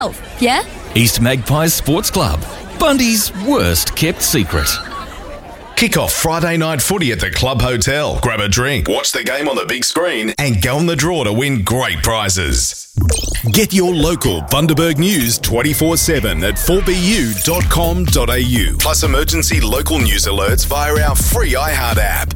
Yeah? East Magpies Sports Club, Bundy's worst kept secret. Kick off Friday night footy at the Club Hotel. Grab a drink, watch the game on the big screen, and go on the draw to win great prizes. Get your local Bundaberg news 24/7 at 4bu.com.au. Plus emergency local news alerts via our free iHeart app.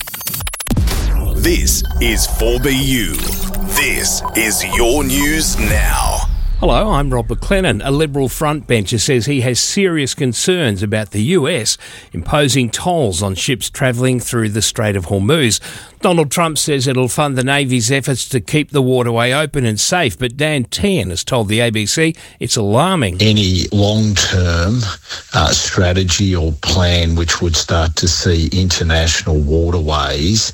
This is 4BU. This is your news now. Hello, I'm Rob McLennan. A Liberal frontbencher says he has serious concerns about the US imposing tolls on ships travelling through the Strait of Hormuz. Donald Trump says it'll fund the Navy's efforts to keep the waterway open and safe, but Dan Tehan has told the ABC it's alarming. Any long-term strategy or plan which would start to see international waterways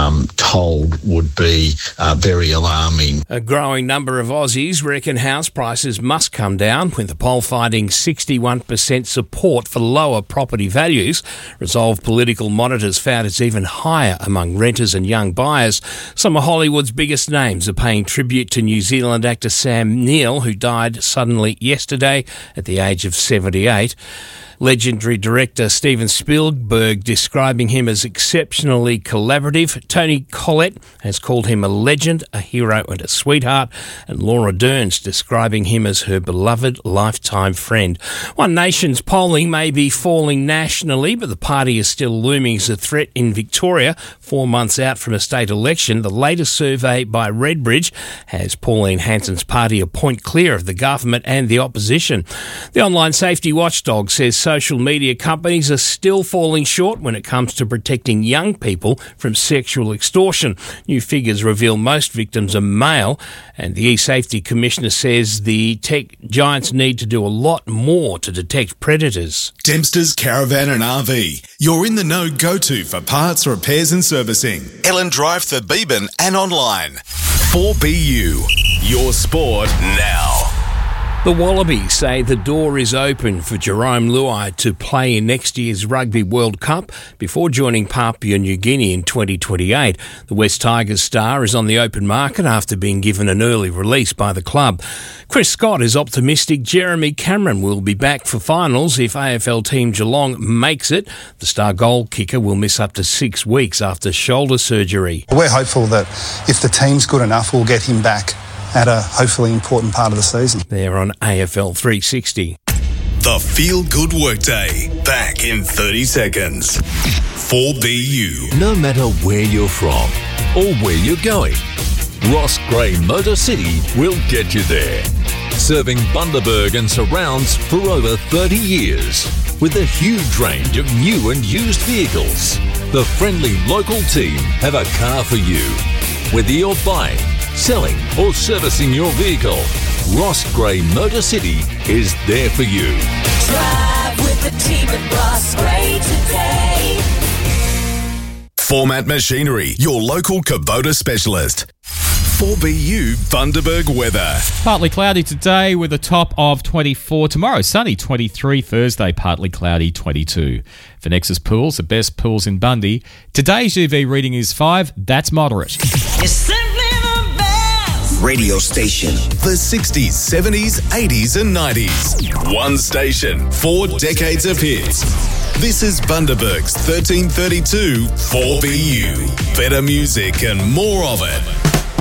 tolled would be very alarming. A growing number of Aussies reckon house prices must come down, with the poll finding 61% support for lower property values. Resolve Political Monitors found it's even higher among renters and young buyers. Some of Hollywood's biggest names are paying tribute to New Zealand actor Sam Neill, who died suddenly yesterday at the age of 78. Legendary director Steven Spielberg describing him as exceptionally collaborative. Toni Collette has called him a legend, a hero and a sweetheart. And Laura Dern's describing him as her beloved lifetime friend. One Nation's polling may be falling nationally, but the party is still looming as a threat in Victoria. 4 months out from a state election, the latest survey by Redbridge has Pauline Hanson's party a point clear of the government and the opposition. The online safety watchdog says social media companies are still falling short when it comes to protecting young people from sexual extortion. New figures reveal most victims are male, and the eSafety Commissioner says the tech giants need to do a lot more to detect predators. Dempster's Caravan and RV. You're in the know go-to for parts, repairs and servicing. Ellen Drive, Thurbeban and online. 4BU. Your sport now. The Wallabies say the door is open for Jerome Luai to play in next year's Rugby World Cup before joining Papua New Guinea in 2028. The West Tigers star is on the open market after being given an early release by the club. Chris Scott is optimistic Jeremy Cameron will be back for finals if AFL team Geelong makes it. The star goal kicker will miss up to 6 weeks after shoulder surgery. We're hopeful that if the team's good enough, we'll get him back at a hopefully important part of the season. They're on AFL 360. The Feel Good Workday. Back in 30 seconds. 4BU. No matter where you're from or where you're going, Ross Gray Motor City will get you there. Serving Bundaberg and surrounds for over 30 years. With a huge range of new and used vehicles, the friendly local team have a car for you. Whether you're buying, selling or servicing your vehicle, Ross Gray Motor City is there for you. Drive with the team at Ross Gray today. Format Machinery, your local Kubota specialist. 4BU Bundaberg weather. Partly cloudy today with a top of 24. Tomorrow, sunny 23. Thursday, partly cloudy 22. For Nexus Pools, the best pools in Bundy, today's UV reading is 5. That's moderate. You're simply the best. Radio station. The 60s, 70s, 80s and 90s. One station, 4 decades of hits. This is Bundaberg's 1332 4BU. Better music and more of it.